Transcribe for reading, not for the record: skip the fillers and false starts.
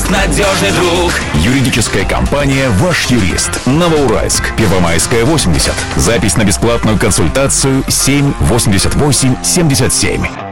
юрист, надежный друг. Юридическая компания «Ваш юрист». Новоуральск, Первомайская, 80. Запись на бесплатную консультацию 7 88 77.